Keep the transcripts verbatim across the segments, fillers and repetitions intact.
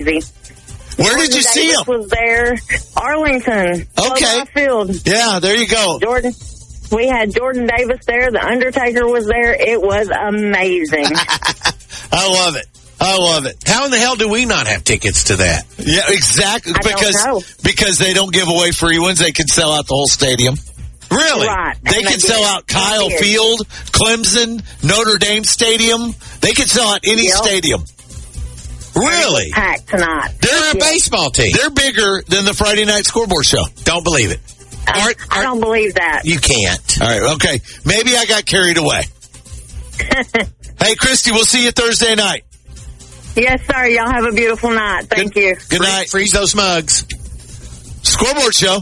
Where did you Jordan see Davis him? Was there Arlington? Okay. Field. Yeah, there you go. Jordan. We had Jordan Davis there. The Undertaker was there. It was amazing. I love it. I love it. How in the hell do we not have tickets to that? Yeah, exactly. I because don't know. because they don't give away free ones. They can sell out the whole stadium. Really? Right. They And can they sell did. out Kyle They did. Field, Clemson, Notre Dame Stadium. They can sell out any Yep. stadium. Really? Packed tonight. They're a Yeah. baseball team. They're bigger than the Friday Night Scoreboard Show. Don't believe it. I, Aren't- I aren't- don't believe that. You can't. All right, okay. Maybe I got carried away. Hey, Christy, we'll see you Thursday night. Yes, sir. Y'all have a beautiful night. Thank you. Good night. Freeze those mugs. Scoreboard Show.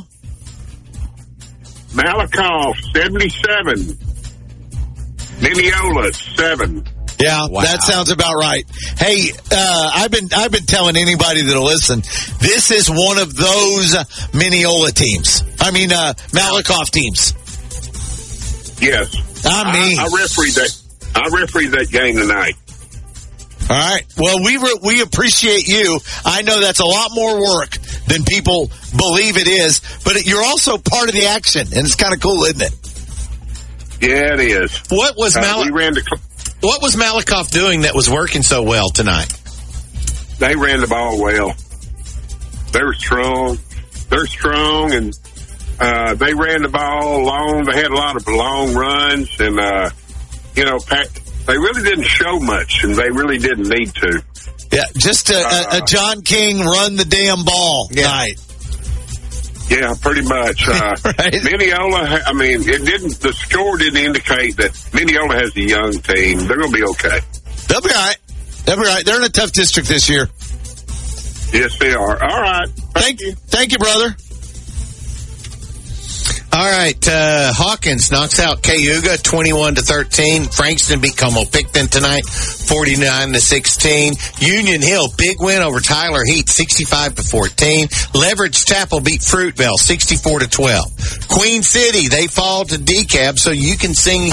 Malakoff, seventy-seven. Mineola, seven. Yeah, Wow. that sounds about right. Hey, uh, I've been I've been telling anybody that'll listen, this is one of those Mineola teams. I mean, uh, Malakoff teams. Yes. I mean, I, I refereed that. I refereed that game tonight. all right. Well, we re- we appreciate you. I know that's a lot more work than people believe it is, but it, you're also part of the action, and it's kind of cool, isn't it? Yeah, it is. What was Uh, Mal- we ran the. What was Malakoff doing that was working so well tonight? They ran the ball well. They're strong. They're strong, and uh, they ran the ball long. They had a lot of long runs, and uh, you know, Pat, they really didn't show much, and they really didn't need to. Yeah, just a, a, a John King run the damn ball Yeah. night. Yeah, pretty much. Uh, Right. Mineola, ha- I mean, it didn't. The score didn't indicate that Mineola has a young team. They're going to be okay. They'll be all right. They'll be all right. They're in a tough district this year. Yes, they are. All right. Thank you. Thank you, brother. All right, uh, Hawkins knocks out Cayuga twenty-one to thirteen. Frankston beat Como Picton tonight, forty-nine to sixteen. Union Hill, big win over Tyler Heat, sixty-five to fourteen. Leverage Chapel beat Fruitvale, sixty-four to twelve. Queen City, they fall to D C A B, so you can sing